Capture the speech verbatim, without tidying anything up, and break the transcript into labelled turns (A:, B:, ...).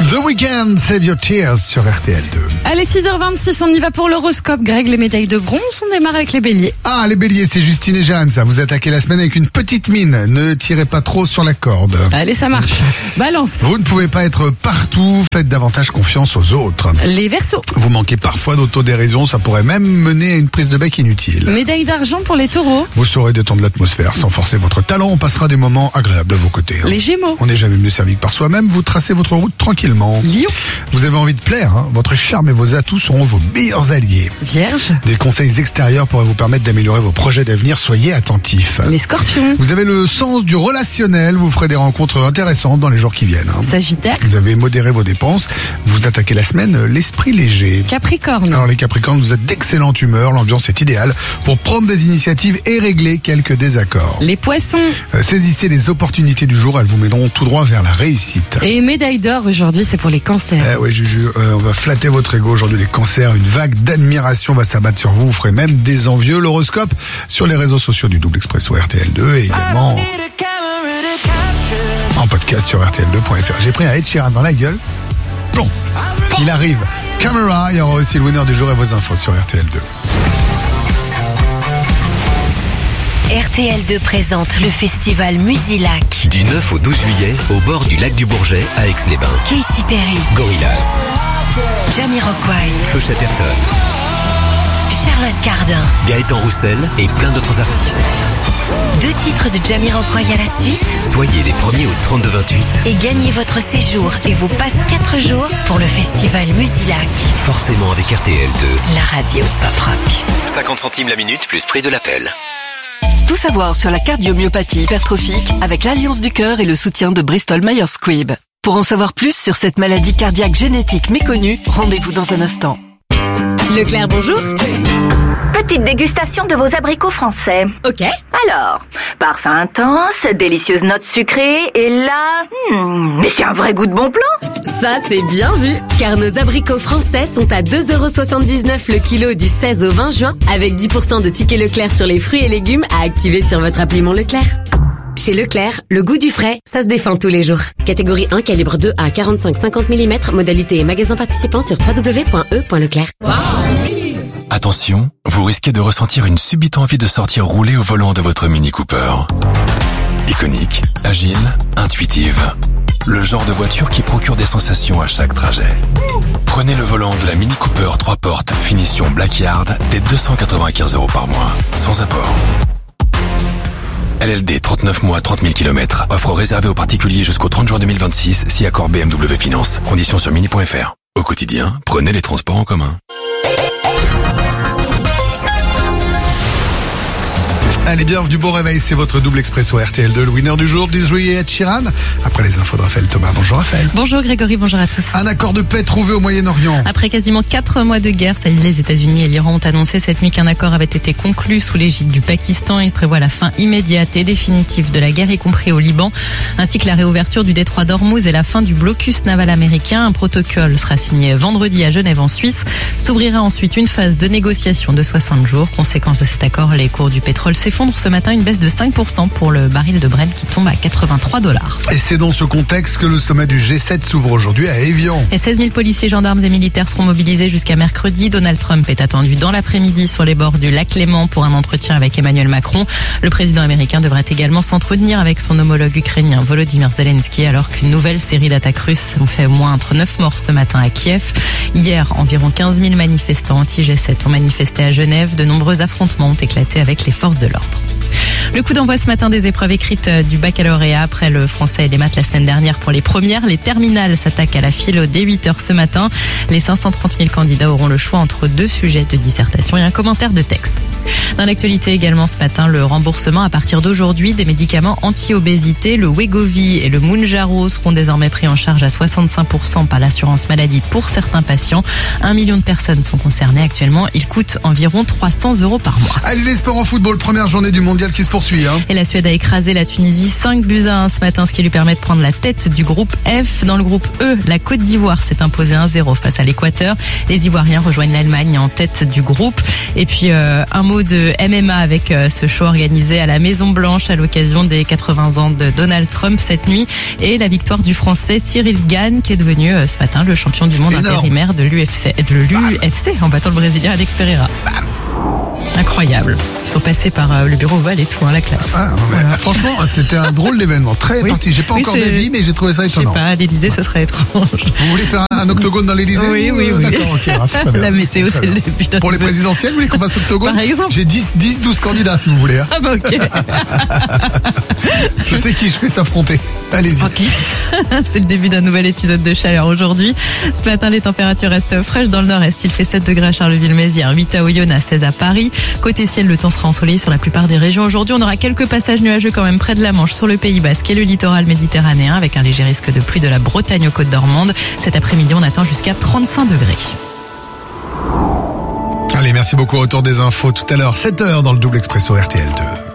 A: The Weeknd, Save Your Tears sur R T L deux.
B: Allez, six heures vingt-six, on y va pour l'horoscope. Greg, les médailles de bronze, on démarre avec les béliers.
A: Ah, les béliers, c'est Justine et Jérém, ça. Vous attaquez la semaine avec une petite mine. Ne tirez pas trop sur la corde.
B: Allez, ça marche. Balance.
A: Vous ne pouvez pas être partout. Faites davantage confiance aux autres.
B: Les verseaux.
A: Vous manquez parfois d'autodérision. Ça pourrait même mener à une prise de bec inutile.
B: Médaille d'argent pour les taureaux.
A: Vous saurez détendre l'atmosphère sans forcer votre talent. On passera des moments agréables à vos côtés. Hein.
B: Les gémeaux.
A: On n'est jamais mieux servi que par soi-même. Vous tracez votre route tranquillement.
B: Lion.
A: Vous avez envie de plaire. Hein. Votre charme et vos atouts seront vos meilleurs alliés.
B: Vierge.
A: Des conseils extérieurs pourraient vous permettre d'améliorer vos projets d'avenir. Soyez attentifs.
B: Les scorpions.
A: Vous avez le sens du relationnel. Vous ferez des rencontres intéressantes dans les jours qui viennent. Hein.
B: Sagittaire.
A: Vous avez modéré vos dépenses. Vous attaquez la semaine l'esprit léger.
B: Capricorne.
A: Alors les Capricornes, vous êtes d'excellente humeur. L'ambiance est idéale pour prendre des initiatives et régler quelques désaccords.
B: Les poissons.
A: Euh, saisissez les opportunités du jour. Elles vous mèneront tout droit vers la réussite.
B: Et médaille d'or aujourd'hui, c'est pour les cancers.
A: Eh oui, Juju, euh, on va flatter votre ego aujourd'hui. Les cancers, une vague d'admiration va s'abattre sur vous. Vous ferez même des envieux. L'horoscope sur les réseaux sociaux du Double Expresso R T L deux et également en podcast sur R T L deux point F R. J'ai pris un Ed Sheeran dans la gueule. Bon, il arrive. Camera, il y aura aussi le winner du jour et vos infos sur R T L deux.
C: R T L deux présente le festival Musilac.
D: Du neuf au douze juillet, au bord du lac du Bourget, à Aix-les-Bains.
C: Katy Perry,
D: Gorillaz,
C: Jamiroquai,
D: Feu Chatterton,
C: Charlotte Cardin,
D: Gaëtan Roussel et plein d'autres artistes.
C: Deux titres de Jamiroquai à la suite.
D: Soyez les premiers au trente-deux vingt-huit.
C: Et gagnez votre séjour et vos passes quatre jours pour le festival Musilac.
D: Forcément avec R T L deux.
C: La radio pop rock.
D: cinquante centimes la minute plus prix de l'appel.
E: Tout savoir sur la cardiomyopathie hypertrophique avec l'Alliance du Cœur et le soutien de Bristol Myers Squibb. Pour en savoir plus sur cette maladie cardiaque génétique méconnue, rendez-vous dans un instant.
F: Leclerc, bonjour.
G: Petite dégustation de vos abricots français.
F: Ok.
G: Alors, parfum intense, délicieuse note sucrée, et là... Hmm, mais c'est un vrai goût de bon plan.
F: Ça, c'est bien vu. Car nos abricots français sont à deux euros soixante-dix-neuf le kilo du seize au vingt juin, avec dix pour cent de tickets Leclerc sur les fruits et légumes à activer sur votre appli Mon Leclerc. Chez Leclerc, le goût du frais, ça se défend tous les jours. Catégorie un, calibre deux à quarante-cinq à cinquante millimètres, modalité et magasin participant sur w w w point e point leclerc. Wow.
H: Attention, vous risquez de ressentir une subite envie de sortir rouler au volant de votre Mini Cooper. Iconique, agile, intuitive. Le genre de voiture qui procure des sensations à chaque trajet. Prenez le volant de la Mini Cooper trois portes, finition Blackyard, dès deux cent quatre-vingt-quinze euros par mois, sans apport. L L D, trente-neuf mois, trente mille kilomètres. Offre réservée aux particuliers jusqu'au trente juin deux mille vingt-six, si accord B M W Finance. Conditions sur mini point F R. Au quotidien, prenez les transports en commun.
A: Allez, bienvenue, bon réveil, c'est votre Double Expresso R T L deux, le winner du jour, dix juillet, Ed Sheeran. Après les infos de Raphaël Thomas. Bonjour Raphaël.
B: Bonjour Grégory, bonjour à tous.
A: Un accord de paix trouvé au Moyen-Orient.
B: Après quasiment quatre mois de guerre, ça y est, les États-Unis et l'Iran ont annoncé cette nuit qu'un accord avait été conclu sous l'égide du Pakistan. Il prévoit la fin immédiate et définitive de la guerre, y compris au Liban, ainsi que la réouverture du détroit d'Ormuz et la fin du blocus naval américain. Un protocole sera signé vendredi à Genève en Suisse. S'ouvrira ensuite une phase de négociation de soixante jours. Conséquence de cet accord, les cours du pétrole s'effondrent ce matin, une baisse de cinq pour cent pour le baril de Brent qui tombe à quatre-vingt-trois dollars.
A: Et c'est dans ce contexte que le sommet du G sept s'ouvre aujourd'hui à Évian.
B: Et seize mille policiers, gendarmes et militaires seront mobilisés jusqu'à mercredi. Donald Trump est attendu dans l'après-midi sur les bords du lac Léman pour un entretien avec Emmanuel Macron. Le président américain devrait également s'entretenir avec son homologue ukrainien Volodymyr Zelensky, alors qu'une nouvelle série d'attaques russes ont fait au moins entre neuf morts ce matin à Kiev. Hier, environ quinze mille manifestants anti-G sept ont manifesté à Genève. De nombreux affrontements ont éclaté avec les forces de l'ordre. Le coup d'envoi ce matin des épreuves écrites du baccalauréat après le français et les maths la semaine dernière pour les premières. Les terminales s'attaquent à la philo dès huit heures ce matin. Les cinq cent trente mille candidats auront le choix entre deux sujets de dissertation et un commentaire de texte. Dans l'actualité également ce matin, le remboursement à partir d'aujourd'hui des médicaments anti-obésité. Le Wegovy et le Mounjaro seront désormais pris en charge à soixante-cinq pour cent par l'assurance maladie pour certains patients. Un million de personnes sont concernées actuellement. Ils coûtent environ trois cents euros par mois.
A: Allez, les sports en football, première journée du mondial qui se poursuit poursuit. Hein.
B: Et la Suède a écrasé la Tunisie cinq buts à un ce matin, ce qui lui permet de prendre la tête du groupe F. Dans le groupe E, la Côte d'Ivoire s'est imposée un zéro face à l'Équateur. Les Ivoiriens rejoignent l'Allemagne en tête du groupe. Et puis euh, un mot de M M A avec euh, ce show organisé à la Maison Blanche à l'occasion des quatre-vingts ans de Donald Trump cette nuit. Et la victoire du Français Cyril Gane, qui est devenu euh, ce matin le champion du monde
A: énorme.
B: intérimaire de l'U F C, de l'U F C en battant le Brésilien Alex Pereira. Incroyable. Ils sont passés par euh, le bureau ovale et tout, hein, la classe.
A: Ah, mais,
B: Voilà.
A: Franchement, c'était un drôle d'événement. Très
B: Oui.
A: parti. J'ai pas
B: Oui,
A: encore
B: c'est-
A: d'avis, mais j'ai trouvé ça
B: Je sais
A: étonnant.
B: pas, à l'Élysée, ça serait étrange.
A: Vous voulez faire un, un octogone dans l'Élysée?
B: Oui,
A: ou,
B: oui,
A: euh,
B: oui.
A: D'accord, ok. Ah, très bien.
B: La météo,
A: Très
B: c'est le
A: bien.
B: début d'un
A: Pour les
B: nouvel-
A: présidentielles, vous voulez qu'on fasse octogone?
B: Par exemple.
A: J'ai dix, dix, douze candidats, si vous voulez. Hein.
B: Ah bah ok.
A: Je sais qui je fais s'affronter. Allez-y.
B: Ok. C'est le début d'un nouvel épisode de chaleur aujourd'hui. Ce matin, les températures restent fraîches dans le nord-est. Il fait sept degrés à Charleville-Mézières, huit à Oyonnax, seize à Paris. Côté ciel, le temps sera ensoleillé sur la plupart des régions. Aujourd'hui, on aura quelques passages nuageux quand même près de la Manche, sur le Pays Basque et le littoral méditerranéen, avec un léger risque de pluie de la Bretagne aux côtes d'Ormande. Cet après-midi, on attend jusqu'à trente-cinq degrés.
A: Allez, merci beaucoup. Autour des infos tout à l'heure, sept heures dans le double expresso R T L deux.